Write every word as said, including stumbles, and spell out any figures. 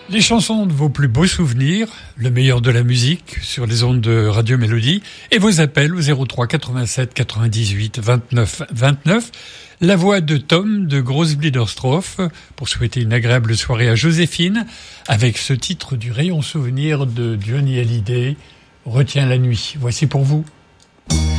Les chansons de vos plus beaux souvenirs, le meilleur de la musique sur les ondes de Radio Mélodie et vos appels au zéro trois quatre-vingt-sept quatre-vingt-dix-huit vingt-neuf vingt-neuf. La voix de Tom de Großbliedersdorf pour souhaiter une agréable soirée à Joséphine avec ce titre du rayon souvenir de Johnny Hallyday, Retiens la nuit. Voici pour vous.